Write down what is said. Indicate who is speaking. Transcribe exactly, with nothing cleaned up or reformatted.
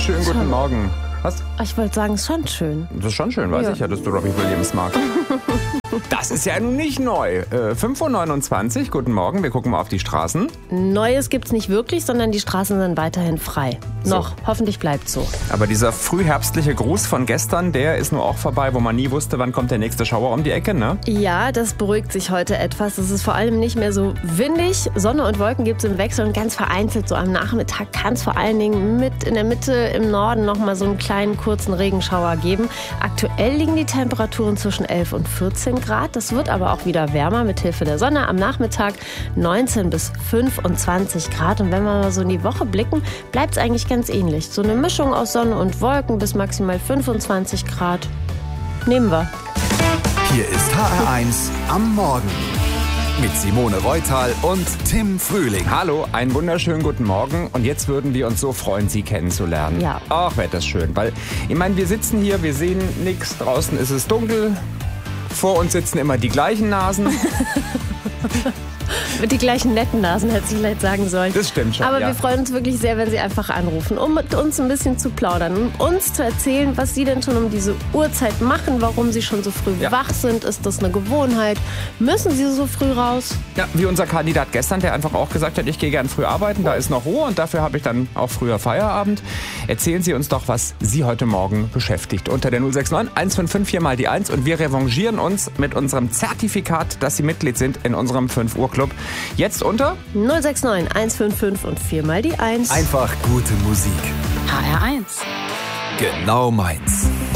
Speaker 1: wunderschönen guten Morgen. Was?
Speaker 2: Ich wollte sagen, es ist schon schön.
Speaker 1: Das ist schon schön, weiß
Speaker 2: Ja.
Speaker 1: ich ja, dass du Robbie Williams magst. Das ist ja nun nicht neu. Äh, fünf Uhr neunundzwanzig, guten Morgen, wir gucken mal auf die Straßen.
Speaker 2: Neues gibt's nicht wirklich, sondern die Straßen sind weiterhin frei.
Speaker 1: So.
Speaker 2: Noch. Hoffentlich bleibt's so.
Speaker 1: Aber dieser frühherbstliche Gruß von gestern, der ist nur auch vorbei, wo man nie wusste, wann kommt der nächste Schauer um die Ecke, ne?
Speaker 2: Ja, das beruhigt sich heute etwas. Es ist vor allem nicht mehr so windig. Sonne und Wolken gibt's im Wechsel und ganz vereinzelt so am Nachmittag kann es vor allen Dingen mit in der Mitte im Norden noch mal so einen kleinen kurzen Regenschauer geben. Aktuell liegen die Temperaturen zwischen elf und vierzehn Grad. Das wird aber auch wieder wärmer mit Hilfe der Sonne. Am Nachmittag neunzehn bis fünfundzwanzig Grad. Und wenn wir mal so in die Woche blicken, bleibt es eigentlich ganz ähnlich. So eine Mischung aus Sonne und Wolken bis maximal fünfundzwanzig Grad. Nehmen wir.
Speaker 3: Hier ist H R eins am Morgen mit Simone Reutal und Tim Frühling.
Speaker 1: Hallo, einen wunderschönen guten Morgen. Und jetzt würden wir uns so freuen, Sie kennenzulernen.
Speaker 2: Ja.
Speaker 1: Ach, wäre das schön. Weil, ich meine, wir sitzen hier, wir sehen nichts. Draußen ist es dunkel. Vor uns sitzen immer die gleichen Nasen.
Speaker 2: Mit die gleichen netten Nasen, hätte ich vielleicht sagen sollen.
Speaker 1: Das stimmt schon,
Speaker 2: Aber
Speaker 1: ja.
Speaker 2: wir freuen uns wirklich sehr, wenn Sie einfach anrufen, um mit uns ein bisschen zu plaudern, um uns zu erzählen, was Sie denn schon um diese Uhrzeit machen, warum Sie schon so früh
Speaker 1: Ja.
Speaker 2: wach sind. Ist das eine Gewohnheit? Müssen Sie so früh raus?
Speaker 1: Ja, wie unser Kandidat gestern, der einfach auch gesagt hat, ich gehe gern früh arbeiten, da ist noch Ruhe und dafür habe ich dann auch früher Feierabend. Erzählen Sie uns doch, was Sie heute Morgen beschäftigt. Unter der null sechs neun eins fünf fünf vier mal die eins und wir revanchieren uns mit unserem Zertifikat, dass Sie Mitglied sind in unserem fünf Uhr Club. Jetzt unter
Speaker 2: null sechs neun eins fünf fünf und vier mal die eins.
Speaker 3: Einfach gute Musik.
Speaker 4: H R eins.
Speaker 3: Genau meins.